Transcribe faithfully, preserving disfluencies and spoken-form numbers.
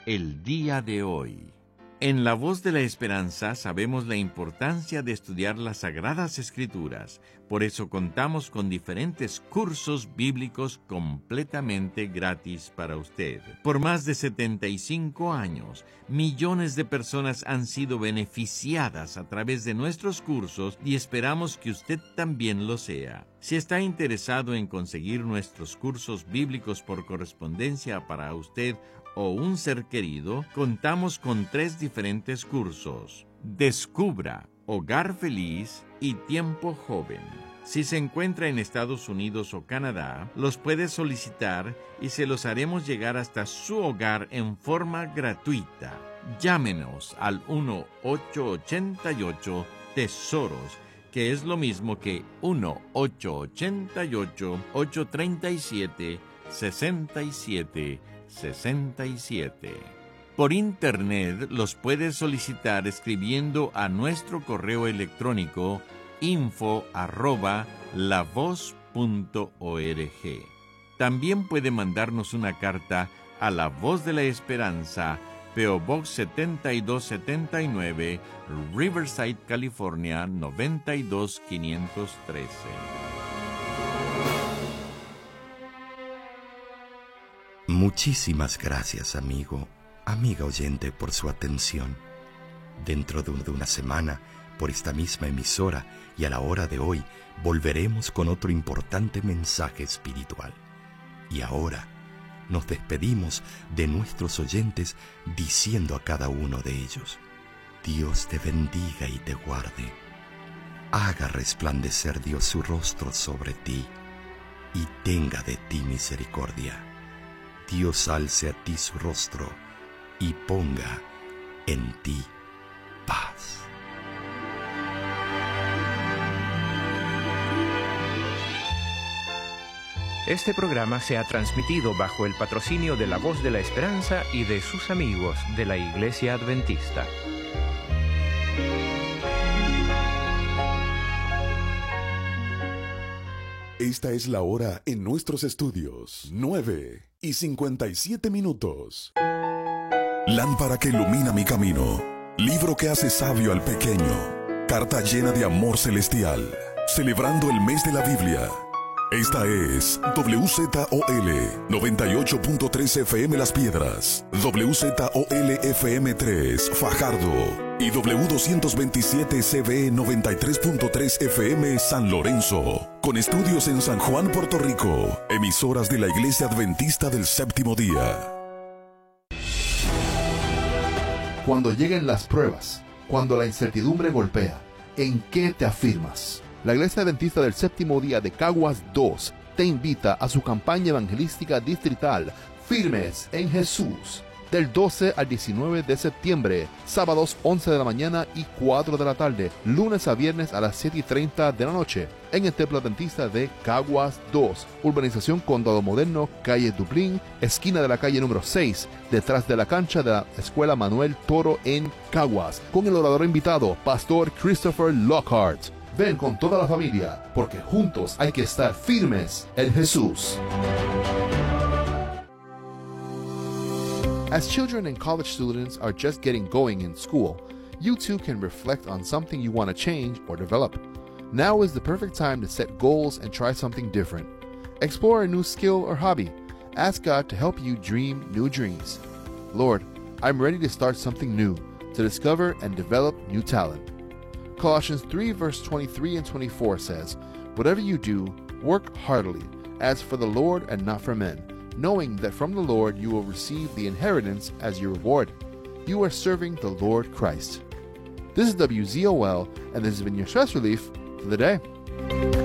el día de hoy. En La Voz de la Esperanza sabemos la importancia de estudiar las Sagradas Escrituras. Por eso contamos con diferentes cursos bíblicos completamente gratis para usted. Por más de setenta y cinco años, millones de personas han sido beneficiadas a través de nuestros cursos y esperamos que usted también lo sea. Si está interesado en conseguir nuestros cursos bíblicos por correspondencia para usted o un ser querido, contamos con tres diferentes cursos: Descubra, Hogar Feliz y Tiempo Joven. Si se encuentra en Estados Unidos o Canadá, los puede solicitar y se los haremos llegar hasta su hogar en forma gratuita. Llámenos al uno ocho ocho ocho tesoros, que es lo mismo que uno ocho ocho ocho, ocho tres siete, seis siete sesenta y siete. Por internet los puede solicitar escribiendo a nuestro correo electrónico info arroba la voz punto org. También puede mandarnos una carta a La Voz de la Esperanza, P O Box setenta y dos setenta y nueve, Riverside, California noventa y dos quinientos trece. Muchísimas gracias, amigo, amiga oyente, por su atención. Dentro de una semana, por esta misma emisora y a la hora de hoy, volveremos con otro importante mensaje espiritual. Y ahora nos despedimos de nuestros oyentes diciendo a cada uno de ellos: Dios te bendiga y te guarde. Haga resplandecer Dios su rostro sobre ti y tenga de ti misericordia. Dios alce a ti su rostro y ponga en ti paz. Este programa se ha transmitido bajo el patrocinio de La Voz de la Esperanza y de sus amigos de la Iglesia Adventista. Esta es la hora en nuestros estudios, nueve y cincuenta y siete minutos. Lámpara que ilumina mi camino, libro que hace sabio al pequeño, carta llena de amor celestial, celebrando el mes de la Biblia. Esta es W Z O L noventa y ocho punto tres F M Las Piedras, W Z O L F M tres Fajardo y W doscientos veintisiete C B noventa y tres punto tres F M San Lorenzo, con estudios en San Juan, Puerto Rico, emisoras de la Iglesia Adventista del Séptimo Día. Cuando lleguen las pruebas, cuando la incertidumbre golpea, ¿en qué te afirmas? La Iglesia Adventista del Séptimo Día de Caguas dos te invita a su campaña evangelística distrital Firmes en Jesús, del doce al diecinueve de septiembre, sábados once de la mañana y cuatro de la tarde, lunes a viernes a las siete y treinta de la noche, en el Templo Adventista de Caguas dos, urbanización Condado Moderno, calle Dublín, esquina de la calle número seis, detrás de la cancha de la Escuela Manuel Toro en Caguas, con el orador invitado, Pastor Christopher Lockhart. Ven con toda la familia, porque juntos hay que estar firmes en Jesús. As children and college students are just getting going in school, you too can reflect on something you want to change or develop. Now is the perfect time to set goals and try something different. Explore a new skill or hobby. Ask God to help you dream new dreams. Lord, I'm ready to start something new, to discover and develop new talent. Colossians three verse twenty-three and twenty-four says, "Whatever you do, work heartily, as for the Lord and not for men, knowing that from the Lord you will receive the inheritance as your reward. You are serving the Lord Christ." This is W Z O L, and this has been your stress relief for the day.